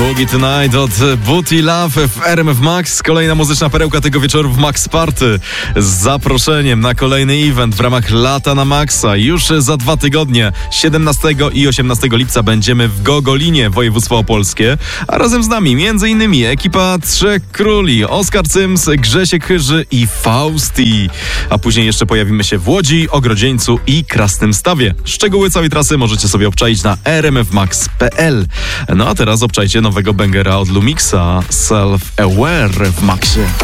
Boogie Tonight od Booty Love w RMF Max. Kolejna muzyczna perełka tego wieczoru w Max Party z zaproszeniem na kolejny event w ramach Lata na Maxa. Już za 2 tygodnie, 17 i 18 lipca będziemy w Gogolinie, województwo opolskie, a razem z nami m.in. ekipa Trzech Króli, Oskar Cyms, Grzesiek Chyży i Fausti. A później jeszcze pojawimy się w Łodzi, Ogrodzieńcu i Krasnymstawie. Szczegóły całej trasy możecie sobie obczaić na rmfmax.pl. No a teraz obczajcie nowego bangera od Lumixa, Self Aware w Maxie.